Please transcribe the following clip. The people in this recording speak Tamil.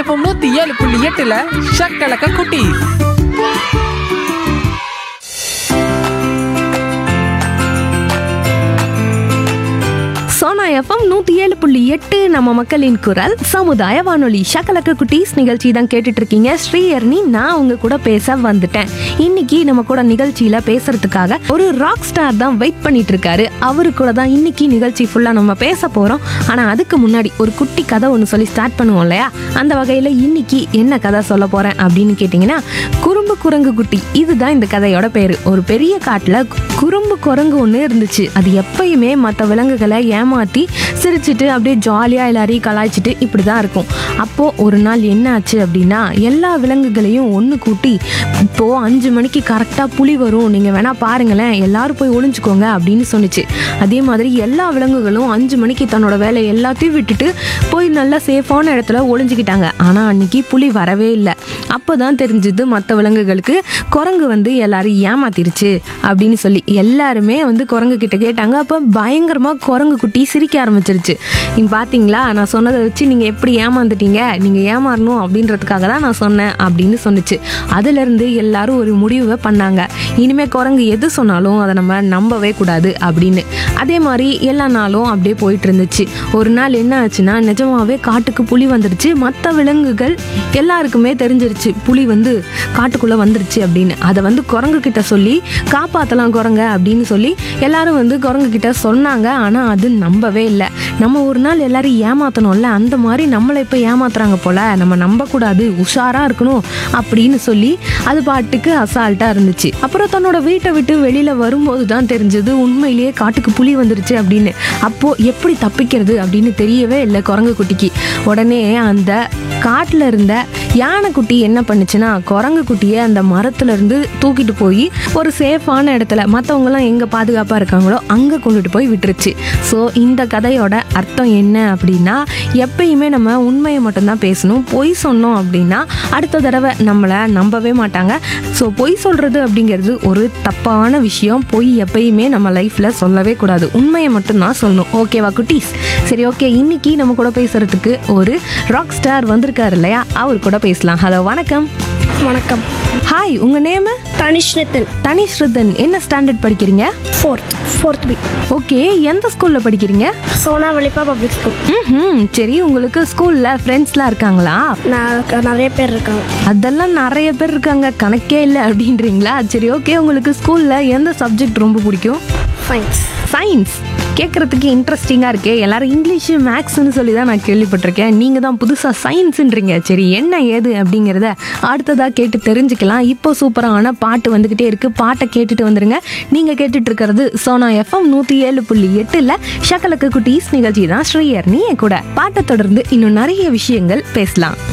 எஃப்எம் 107.8 ஷக்கலக்க குட்டி. சோனா எஃப்எம் 107.8 நம்ம மக்களின் குரல் சமுதாய வானொலி. ஷக்கலக்க குட்டீஸ் நிகழ்ச்சி தான் கேட்டுட்டு இருக்கீங்க. ஸ்ரீஹரணி நான் உங்க கூட பேச வந்துட்டேன். இன்னைக்கு நம்ம கூட நிகழ்ச்சியில பேசுறதுக்காக ஒரு ராக் ஸ்டார் தான் வெயிட் பண்ணிட்டு இருக்காரு. அவரு கூட தான் இன்னைக்கு நிகழ்ச்சி ஃபுல்லா நம்ம பேச போறோம். ஆனா அதுக்கு முன்னாடி ஒரு குட்டி கதை ஒன்று சொல்லி ஸ்டார்ட் பண்ணுவோம் இல்லையா? அந்த வகையில இன்னைக்கு என்ன கதை சொல்ல போறேன் அப்படின்னு கேட்டீங்கன்னா, குறும்பு குரங்கு குட்டி. இதுதான் இந்த கதையோட பேரு. ஒரு பெரிய காட்டுல குறும்பு குரங்கு ஒன்று இருந்துச்சு. அது எப்பயுமே மற்ற விலங்குகளை ஏமாத்தி சிரிச்சுட்டு அப்படியே ஜாலியாக எல்லாரையும் கலாய்ச்சிட்டு இப்படி தான் இருக்கும். அப்போது ஒரு நாள் என்ன ஆச்சு அப்படின்னா, எல்லா விலங்குகளையும் ஒன்று கூட்டி, இப்போது 5 மணிக்கு கரெக்டாக புலி வரும், நீங்கள் வேணால் பாருங்களேன், எல்லாரும் போய் ஒளிஞ்சுக்கோங்க அப்படின்னு சொன்னிச்சு. அதே மாதிரி எல்லா விலங்குகளும் 5 மணிக்கு தன்னோட வேலை எல்லாத்தையும் விட்டுட்டு போய் நல்லா சேஃபான இடத்துல ஒளிஞ்சிக்கிட்டாங்க. ஆனால் அன்னைக்கு புலி வரவே இல்லை. அப்போ தான் தெரிஞ்சது மற்ற விலங்குகளுக்கு குரங்கு வந்து எல்லாரும் ஏமாத்திருச்சு அப்படின்னு சொல்லி. எல்லாருமே வந்து குரங்கு கிட்ட கேட்டாங்க. அப்போ பயங்கரமாக குரங்கு குட்டி சிரிக்க ஆரம்பிச்சிருச்சு. நீங்கள் பார்த்தீங்களா, நான் சொன்னதை வச்சு நீங்கள் எப்படி ஏமாந்துட்டீங்க, நீங்கள் ஏமாறணும் அப்படின்றதுக்காக தான் நான் சொன்னேன் அப்படின்னு சொன்னிச்சு. அதுலேருந்து எல்லாரும் ஒரு முடிவை பண்ணாங்க. இனிமேல் குரங்கு எது சொன்னாலும் அதை நம்ம நம்பவே கூடாது அப்படின்னு. அதே மாதிரி எல்லா நாளும் அப்படியே போயிட்டு இருந்துச்சு. ஒரு நாள் என்ன ஆச்சுன்னா, நிஜமாவே காட்டுக்கு புலி வந்துருச்சு. மற்ற விலங்குகள் எல்லாருக்குமே தெரிஞ்சிருச்சு புலி வந்து காட்டுக்குள்ளே வந்துருச்சு அப்படின்னு. அதை வந்து குரங்கு கிட்ட சொல்லி காப்பாற்றலாம் குரங்க அப்படின்னு சொல்லி எல்லாரும் வந்து குரங்கு கிட்ட சொன்னாங்க. ஆனால் அது நம்பவே இல்லை. நம்ம ஒரு நாள் எல்லாரும் ஏமாற்றணும்ல, அந்த மாதிரி நம்மளை இப்போ ஏமாத்துறாங்க போல, நம்ம நம்பக்கூடாது, உஷாராக இருக்கணும் அப்படின்னு சொல்லி அது பாட்டுக்கு அசால்ட்டாக இருந்துச்சு. அப்புறம் தன்னோட வீட்டை விட்டு வெளியில் வரும்போது தான் தெரிஞ்சது உண்மையிலேயே காட்டுக்கு புலி வந்துருச்சு அப்படின்னு. அப்போது எப்படி தப்பிக்கிறது அப்படின்னு தெரியவே இல்லை குரங்கு குட்டிக்கு. உடனே அந்த காட்டில் இருந்த யானைக்குட்டி என்ன பண்ணுச்சுன்னா, குரங்கு குட்டியை அந்த மரத்துல இருந்து தூக்கிட்டு போய் ஒரு சேஃபான இடத்துல மற்றவங்களாம் எங்கே பாதுகாப்பாக இருக்காங்களோ அங்கே கொண்டுட்டு போய் விட்டுருச்சு. ஸோ இந்த கதையோட அர்த்தம் என்ன அப்படின்னா, எப்பயுமே நம்ம உண்மையை மட்டும்தான் பேசணும். பொய் சொன்னோம் அப்படின்னா அடுத்த தடவை நம்மளை நம்பவே மாட்டாங்க. ஸோ பொய் சொல்கிறது அப்படிங்கிறது ஒரு தப்பான விஷயம். பொய் எப்பயுமே நம்ம லைஃப்பில் சொல்லவே கூடாது. உண்மையை மட்டும்தான் சொல்லணும். ஓகேவா குட்டீஸ்? சரி, ஓகே. இன்னைக்கு நம்ம கூட பேசுறதுக்கு ஒரு ராக் ஸ்டார் வந்திருக்காரு இல்லையா? அவர் கூட பேசலாம். ஹலோ, வணக்கம். வணக்கம். ஹாய், உங்க நேம்? தனிஷ்ரத்தன். தனிஷ்ரத்தன். என்ன ஸ்டாண்டர்ட் படிக்கிறீங்க? Fourth B. ஓகே, எந்த ஸ்கூல்ல படிக்கிறீங்க? Sona வலிப்பா public school. சரி, உங்களுக்கு ஸ்கூல்ல ஃப்ரெண்ட்ஸ்லாம் இருக்காங்களா? நிறைய பேர் இருக்காங்க. அதெல்லாம் நிறைய பேர் இருக்காங்க, கணக்கே இல்லை அப்படின்றீங்களா? சரி, ஓகே. உங்களுக்கு ஸ்கூல்ல எந்த சப்ஜெக்ட் ரொம்ப பிடிக்கும்? சயின்ஸ். கேட்குறதுக்கு இன்ட்ரெஸ்டிங்காக இருக்கே. எல்லாரும் இங்கிலீஷு மேக்ஸ்ன்னு சொல்லி தான் நான் கேள்விப்பட்டிருக்கேன். நீங்கள் தான் புதுசாக சயின்ஸுன்றீங்க. சரி, என்ன ஏது அப்படிங்கிறத அடுத்ததாக கேட்டு தெரிஞ்சுக்கலாம். இப்போ சூப்பரான பாட்டு வந்துக்கிட்டே இருக்குது. பாட்டை கேட்டுட்டு வந்துடுங்க. நீங்கள் கேட்டுட்டு இருக்கிறது சோனா எஃப்எம் 107.8 ஷக்கலக்கு குட்டீஸ் நிகழ்ச்சி தான். ஸ்ரீஹரணி என் கூட. பாட்டை தொடர்ந்து இன்னும் நிறைய விஷயங்கள் பேசலாம்.